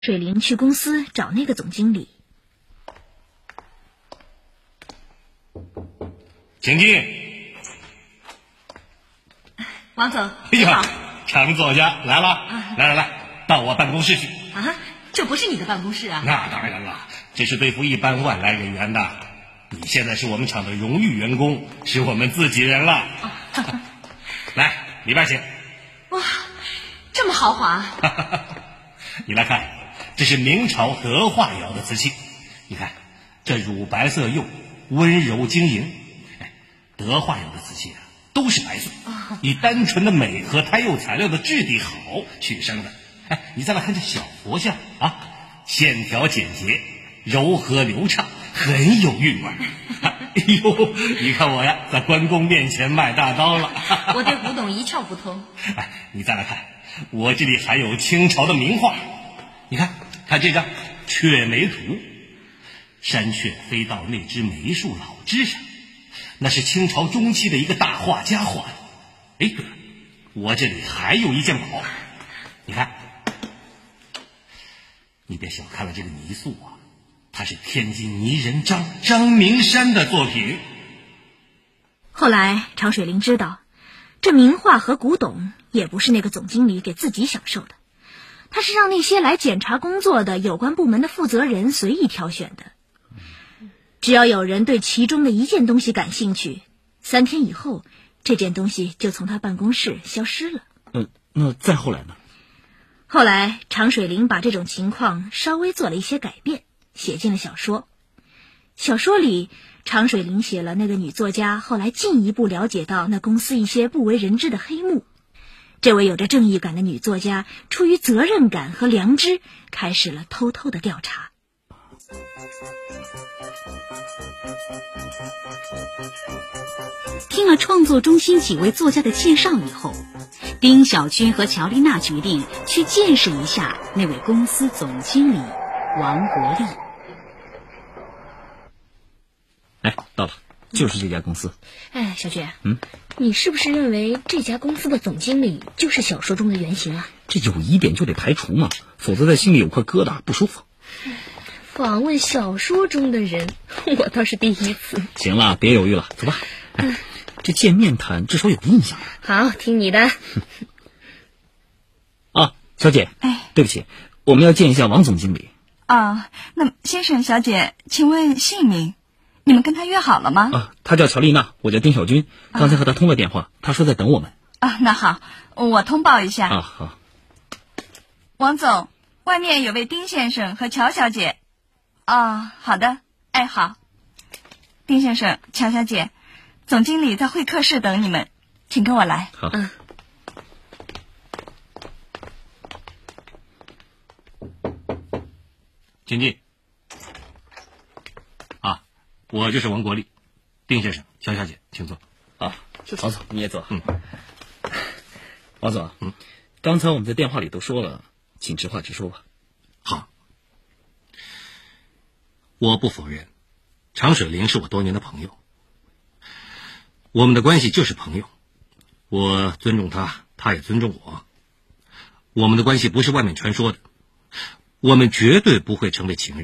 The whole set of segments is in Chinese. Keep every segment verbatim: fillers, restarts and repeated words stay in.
水灵去公司找那个总经理。 请进。 王总， 哎呀，常作家来了， 啊、 来来来，到我办公室去。 啊，这不是你的办公室啊？ 那当然了，这是对付一般外来人员的。你现在是我们厂的荣誉员工，是我们自己人了。啊、来，里边请。 哇，这么豪华！ 你来看，这是明朝德化窑的瓷器。你看，这乳白色釉，温柔晶莹。哎，德化窑的瓷器啊，都是白色，以单纯的美和胎釉材料的质地好取胜的。哎，你再来看这小佛像啊，线条简洁，柔和流畅，很有韵味。哎呦，你看我呀，在关公面前卖大刀了。 我对古董一窍不通。 哎，你再来看，我这里还有清朝的名画。你看，看这张《雀梅图》，山雀飞到那只梅树老枝上，那是清朝中期的一个大画家画的。哎，对了，我这里还有一件宝，你看，你别小看了这个泥塑啊，它是天津泥人张张明山的作品。 后来常水灵知道，这名画和古董也不是那个总经理给自己享受的，他是让那些来检查工作的有关部门的负责人随意挑选的。只要有人对其中的一件东西感兴趣，三天以后，这件东西就从他办公室消失了。 嗯，那再后来呢？ 后来常水灵把这种情况稍微做了一些改变，写进了小说。小说里，常水灵写了那个女作家后来进一步了解到那公司一些不为人知的黑幕。这位有着正义感的女作家，出于责任感和良知，开始了偷偷的调查。 听了创作中心几位作家的介绍以后，丁小军和乔丽娜决定去见识一下那位公司总经理王国立。 哎，到了，就是这家公司。 哎，小雪， 嗯， 你是不是认为这家公司的总经理就是小说中的原型啊？ 这有疑点就得排除嘛，否则在心里有块疙瘩，不舒服。 访问小说中的人，我倒是第一次。 行了，别犹豫了，走吧。哎，嗯、这见面谈至少有印象。 好，听你的。 啊，小姐， 哎， 对不起，我们要见一下王总经理。 啊，那先生小姐，请问姓名？你们跟他约好了吗？ 啊，他叫乔丽娜，我叫丁小军，刚才和他通了电话，他说在等我们。 啊，那好，我通报一下。 啊，好。 王总，外面有位丁先生和乔小姐。啊，好的，哎，好。丁先生、乔小姐，总经理在会客室等你们，请跟我来。 好。 嗯。 请进。啊，我就是王国立，丁先生、乔小姐，请坐。 啊，王总你也坐。 嗯。 王总，嗯，刚才我们在电话里都说了，请直话直说吧。 好。我不否认，常水灵是我多年的朋友，我们的关系就是朋友，我尊重他，他也尊重我。我们的关系不是外面传说的，我们绝对不会成为情人。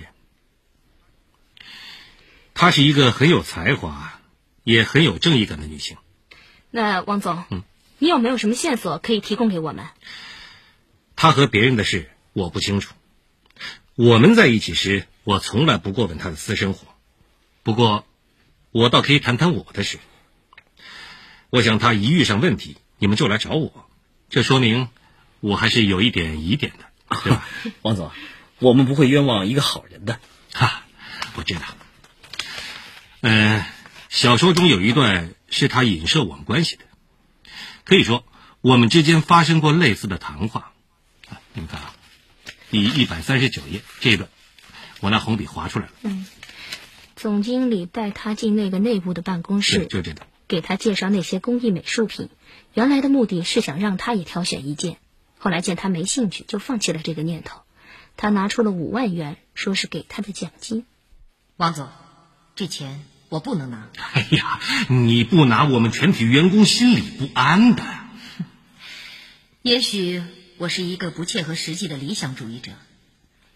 她是一个很有才华，也很有正义感的女性。 那王总， 嗯， 你有没有什么线索可以提供给我们？ 她和别人的事我不清楚，我们在一起时，我从来不过问她的私生活。不过，我倒可以谈谈我的事。我想她一遇上问题，你们就来找我，这说明我还是有一点疑点的，对吧？ 王总，我们不会冤枉一个好人的。 哈，我知道。嗯、呃，小说中有一段是他影射我们关系的，可以说我们之间发生过类似的谈话。啊，你们看啊，第一百三十九页这个，我拿红笔划出来了。 嗯，总经理带他进那个内部的办公室， 就这个， 给他介绍那些工艺美术品。原来的目的是想让他也挑选一件，后来见他没兴趣，就放弃了这个念头。他拿出了五万元，说是给他的奖金。 王总，这钱我不能拿。 哎呀，你不拿，我们全体员工心里不安的。 也许我是一个不切合实际的理想主义者，